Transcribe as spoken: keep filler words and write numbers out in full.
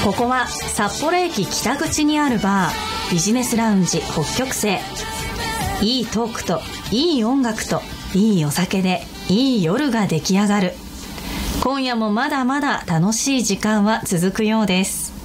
ここは札幌駅北口にあるバー、ビジネスラウンジ北極星。いいトークといい音楽といいお酒でいい夜が出来上がる。今夜もまだまだ楽しい時間は続くようです。